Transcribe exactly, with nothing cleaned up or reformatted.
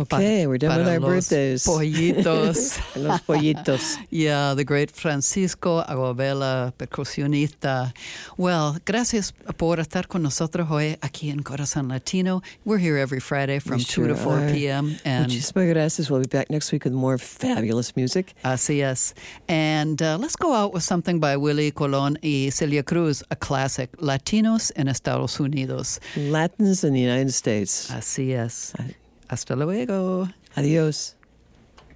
Okay, pa- we're done with para our los birthdays. Pollitos. Los pollitos. Yeah, the great Francisco Aguabela, percusionista. Well, gracias por estar con nosotros hoy aquí en Corazón Latino. We're here every Friday from We two to sure four are. p.m. And Muchísimas gracias. We'll be back next week with more fabulous music. así es. And uh, let's go out with something by Willie Colon y Celia Cruz, a classic, Latinos en Estados Unidos. Latins in the United States. Así es. Hasta luego. Adios.